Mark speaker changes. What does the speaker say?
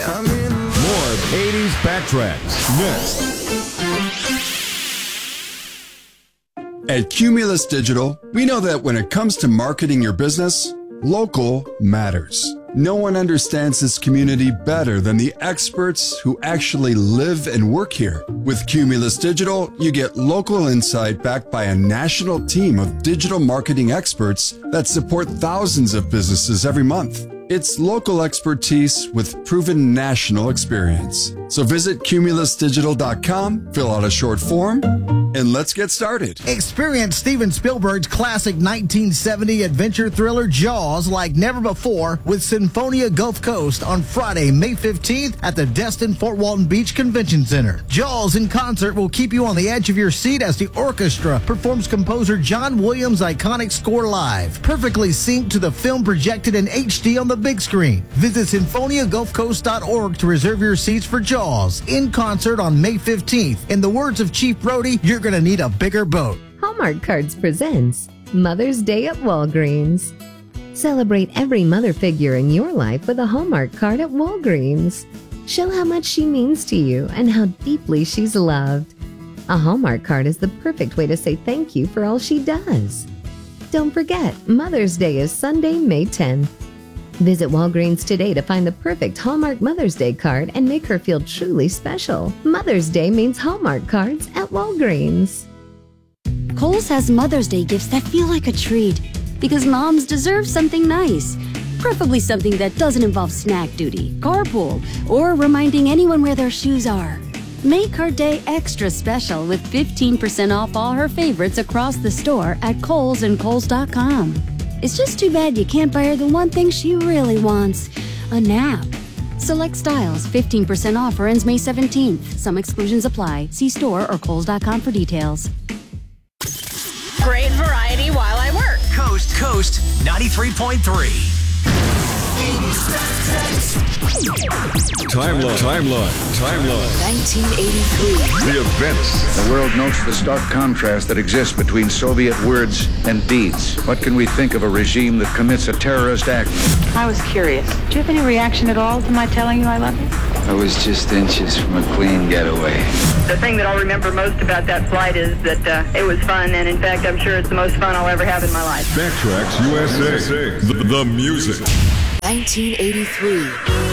Speaker 1: More 80s backtracks next.
Speaker 2: At Cumulus Digital, we know that when it comes to marketing your business, local matters. No one understands this community better than the experts who actually live and work here. With Cumulus Digital, you get local insight backed by a national team of digital marketing experts that support thousands of businesses every month. It's local expertise with proven national experience. So visit cumulusdigital.com, fill out a short form, and let's get started.
Speaker 3: Experience Steven Spielberg's classic 1970 adventure thriller Jaws like never before with Sinfonia Gulf Coast on Friday, May 15th at the Destin Fort Walton Beach Convention Center. Jaws in concert will keep you on the edge of your seat as the orchestra performs composer John Williams' iconic score live, perfectly synced to the film projected in HD on the big screen. Visit SymphoniaGulfCoast.org to reserve your seats for Jaws in concert on May 15th. In the words of Chief Brody, you're going to need a bigger boat.
Speaker 4: Hallmark Cards presents Mother's Day at Walgreens. Celebrate every mother figure in your life with a Hallmark card at Walgreens. Show how much she means to you and how deeply she's loved. A Hallmark card is the perfect way to say thank you for all she does. Don't forget, Mother's Day is Sunday, May 10th. Visit Walgreens today to find the perfect Hallmark Mother's Day card and make her feel truly special. Mother's Day means Hallmark cards at Walgreens.
Speaker 5: Kohl's has Mother's Day gifts that feel like a treat because moms deserve something nice. Preferably something that doesn't involve snack duty, carpool, or reminding anyone where their shoes are. Make her day extra special with 15% off all her favorites across the store at Kohl's and Kohls.com. It's just too bad you can't buy her the one thing she really wants, a nap. Select styles, 15% offer ends May 17th. Some exclusions apply. See store or Kohls.com for details.
Speaker 6: Great variety while I work.
Speaker 7: Coast 93.3.
Speaker 1: Timeline.
Speaker 5: 1983.
Speaker 1: The events.
Speaker 8: The world notes the stark contrast that exists between Soviet words and deeds. What can we think of a regime that commits a terrorist act?
Speaker 9: I was curious. Do you have any reaction at all to my telling you I love you?
Speaker 10: I was just inches from a clean getaway.
Speaker 9: The thing that I'll remember most about that flight is that it was fun, and in fact, I'm sure it's the most fun I'll ever have in my life.
Speaker 1: Backtracks USA. The music.
Speaker 5: 1983.